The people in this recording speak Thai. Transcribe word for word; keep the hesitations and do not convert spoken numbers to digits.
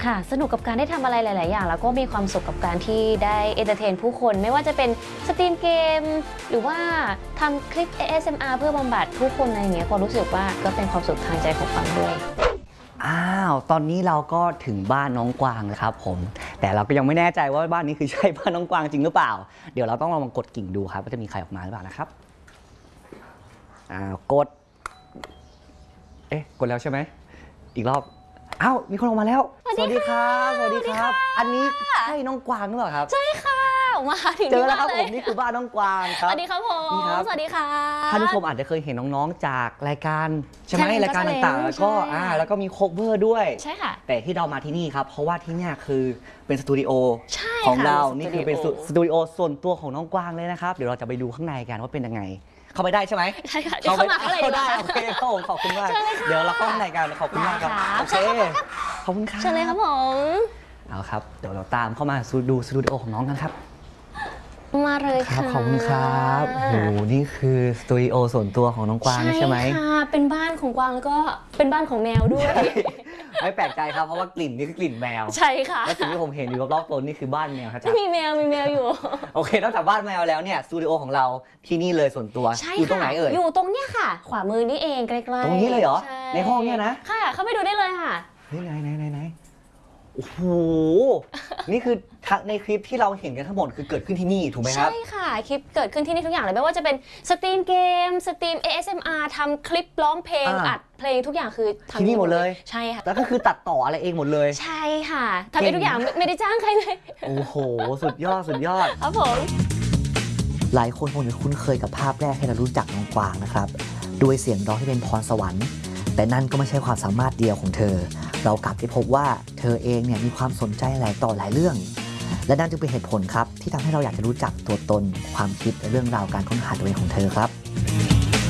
ค่ะสนุกกับการได้ทำอะไรหลายๆอย่างแล้วก็มีความสุขกับการที่ได้เอนเตอร์เทนผู้คนไม่ว่าจะเป็นสตรีมเกมหรือว่าทำคลิป เอ เอส เอ็ม อาร์ เพื่อบำบัดผู้คนอะไรอย่างเงี้ยก็รู้สึกว่าก็เป็นความสุขทางใจของฟังด้วยอ้าวตอนนี้เราก็ถึงบ้านน้องกวางแล้วครับผมแต่เราก็ยังไม่แน่ใจว่าบ้านนี้คือใช่บ้านน้องกวางจริงหรือเปล่าเดี๋ยวเราต้องลองกดกิ่งดูครับว่าจะมีใครออกมาหรือเปล่านะครับอ้าวกดเอ๊ะกดแล้วใช่ไหมอีกรอบอ้าวมีคนออกมาแล้วสวัสดีครับสวัสดีครับอันนี้ใช่น้องกวางหรือเปล่าครับใช่ค่ะมาถึงเจอแล้วครับผมนี่คือบ้านน้องกวางครับสวัสดีครับผมสวัสดีค่ะท่านผู้ชมอาจจะเคยเห็นน้องๆจากรายการใช่ไหมรายการต่างๆแล้วก็อ่าแล้วก็มีโคเวอร์ด้วยใช่ค่ะแต่ที่เรามาที่นี่ครับเพราะว่าที่นี่คือเป็นสตูดิโอของเรานี่คือเป็นสตูดิโอส่วนตัวของน้องกวางเลยนะครับเดี๋ยวเราจะไปดูข้างในกันว่าเป็นยังไงเข้าไปได้ใช่ไหมใช่ค่ะเข้ามาข้างในเข้าได้โอเคครับผมขอบคุณมากเดี๋ยวเราเข้าข้างในกันขอบคุณมากครับโอเคขอบคุณครับเชิญเลยครับผมเอาครับเดี๋ยวเราตามเข้ามาดูสตูดิโอของน้องกันครับมาเลยครับขอบคุณครับโอ้โหนี่คือสตูดิโอส่วนตัวของน้องกวางใช่ไหมใช่ค่ะเป็นบ้านของกวางแล้วก็เป็นบ้านของแมวด้วยไม่แปลกใจครับเพราะว่ากลิ่นนี่คือกลิ่นแมวใช่ค่ะและสิ่งที่ผมเห็นอยู่รอบๆตัวนี่คือบ้านแมวครับมีแมวมีแมวอยู่โอเคนอกจากบ้านแมวแล้วเนี่ยสตูดิโอของเราที่นี่เลยส่วนตัวอยู่ตรงไหนเอ่ยอยู่ตรงเนี้ยค่ะขวามือนี่เองใกล้ๆตรงนี้เลยเหรอในห้องเนี่ยนะค่ะเข้าไปดูได้เลยค่ะเฮ้ยไหนไหนไหนไหนโอ้โหนี่คือในคลิปที่เราเห็นกันทั้งหมดคือเกิดขึ้นที่นี่ถูกไหมครับใช่ค่ะคลิปเกิดขึ้นที่นี่ทุกอย่างเลยไม่ว่าจะเป็นสตรีมเกมสตรีม เอ เอส เอ็ม อาร์ ทำคลิปร้องเพลงอัดเพลงทุกอย่างคือที่นี่หมดเลยใช่ค่ะแล้วก็คือตัดต่ออะไรเองหมดเลยใช่ค่ะทำเองทุกอย่างไม่ได้จ้างใครเลยโอ้โหสุดยอดสุดยอดครับผมหลายคนคงจะคุ้นเคยกับภาพแรกที่เรารู้จักน้องกวางนะครับด้วยเสียงร้องที่เป็นพรสวรรค์แต่นั่นก็ไม่ใช่ความสามารถเดียวของเธอเรากลับได้พบว่าเธอเองเนี่ยมีความสนใจหลายต่อหลายเรื่องและนั่นจึงเป็นเหตุผลครับที่ทำให้เราอยากจะรู้จักตัวตนความคิดและเรื่องราวการค้นหาตัวเองของเธอครับ